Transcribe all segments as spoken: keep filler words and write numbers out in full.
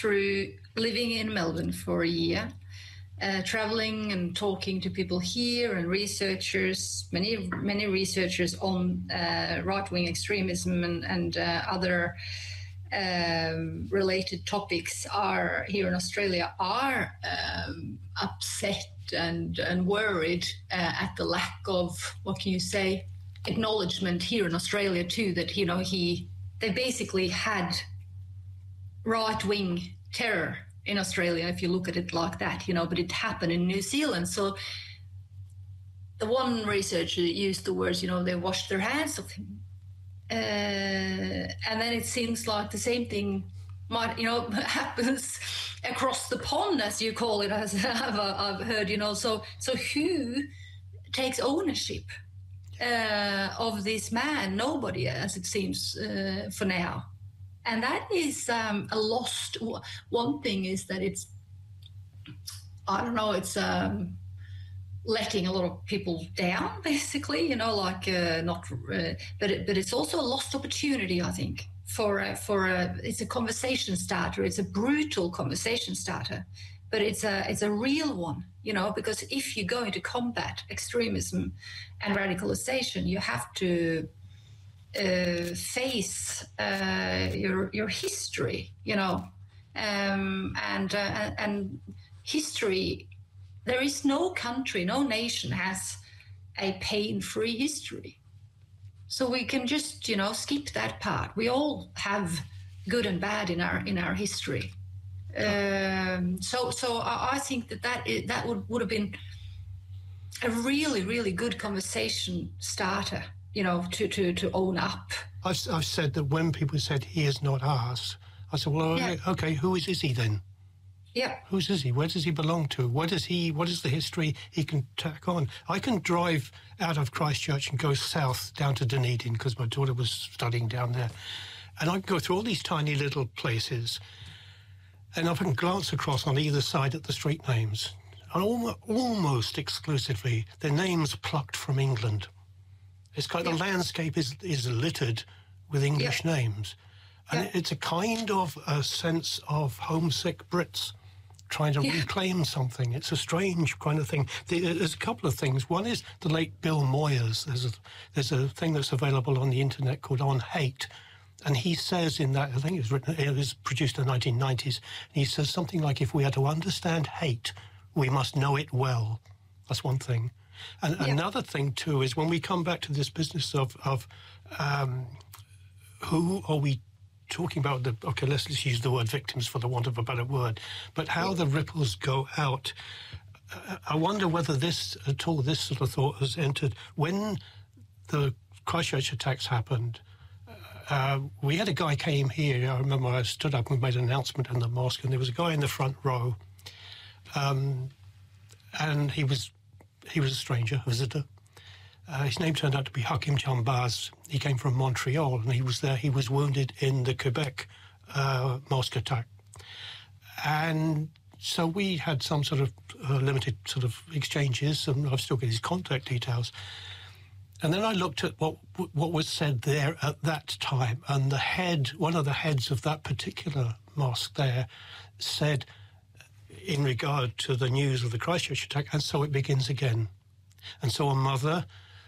through living in Melbourne for a year, uh, traveling and talking to people here and researchers, many many researchers on uh, right-wing extremism and, and uh, other um, related topics are here in Australia are um, upset and, and worried uh, at the lack of, what can you say, acknowledgement here in Australia too, that, you know, he they basically had right-wing terror in Australia, if you look at it like that, you know, but it happened in New Zealand. So the one researcher used the words, you know, they washed their hands of him. Uh, and then it seems like the same thing might, you know, happens across the pond, as you call it, as I've, I've heard, you know. So, so who takes ownership uh, of this man? Nobody, as it seems uh, for now. And that is um, a lost. One thing is that it's, I don't know, it's um, letting a lot of people down, basically, you know, like uh, not, uh, but it, but it's also a lost opportunity, I think, for a, for a, it's a conversation starter. It's a brutal conversation starter, but it's a it's a real one, you know, because if you're going to combat extremism and radicalization, you have to Uh, face uh, your your history, you know, um, and uh, and history. There is no country, no nation has a pain-free history, so we can just, you know, skip that part. We all have good and bad in our in our history. Um, so so I, I think that that, is, that would would have been a really really good conversation starter, you know, to, to, to own up. I've, I've said that when people said he is not ours, I said, well, yeah. okay, who is Izzy then? Yeah. Who's Izzy? Where does he belong to? What is he? What is the history he can tack on? I can drive out of Christchurch and go south down to Dunedin because my daughter was studying down there. And I can go through all these tiny little places and I can glance across on either side at the street names. And almost, almost exclusively, they're names plucked from England. It's kind of, yeah. The landscape is is littered with English yeah. names. And yeah. it's a kind of a sense of homesick Brits trying to yeah. reclaim something. It's a strange kind of thing. There's a couple of things. One is the late Bill Moyers. There's a, there's a thing that's available on the internet called On Hate. And he says in that, I think it was written, it was produced in the nineteen nineties, and he says something like, if we are to understand hate, we must know it well. That's one thing. And yeah. another thing, too, is when we come back to this business of, of um, who are we talking about? The okay, let's, let's use the word victims for the want of a better word, but how yeah. the ripples go out. Uh, I wonder whether this, at all, this sort of thought has entered. When the Christchurch attacks happened, uh, we had a guy came here, I remember I stood up and we made an announcement in the mosque, and there was a guy in the front row, um, and he was He was a stranger, a visitor. Uh, his name turned out to be Hakim Jambaz. He came from Montreal, and he was there. He was wounded in the Quebec uh, mosque attack. And so we had some sort of uh, limited sort of exchanges, and I've still got his contact details. And then I looked at what what was said there at that time, and the head, one of the heads of that particular mosque there said, in regard to the news of the Christchurch attack, and so it begins again. And so a mother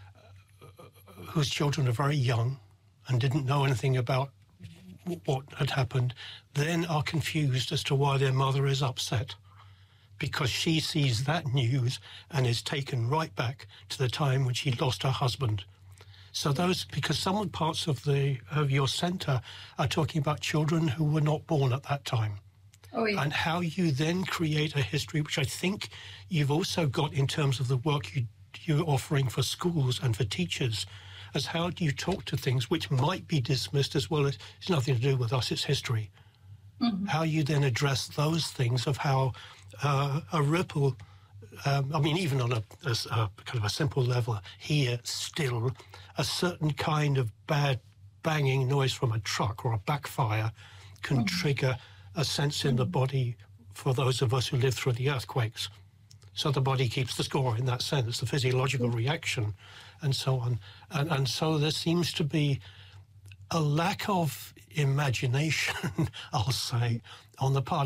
uh, whose children are very young and didn't know anything about what had happened, then are confused as to why their mother is upset, because she sees that news and is taken right back to the time when she lost her husband. So those, because some parts of the of your centre are talking about children who were not born at that time. Oh, yeah. And how you then create a history, which I think you've also got in terms of the work you, you're offering for schools and for teachers, as how do you talk to things which might be dismissed as well as it's nothing to do with us, it's history. Mm-hmm. How you then address those things of how uh, a ripple, um, I mean, even on a, a, a kind of a simple level here, still, a certain kind of bad banging noise from a truck or a backfire can mm-hmm. trigger a sense in the body for those of us who live through the earthquakes. So the body keeps the score in that sense, the physiological reaction and so on. And, and so there seems to be a lack of imagination, I'll say, on the part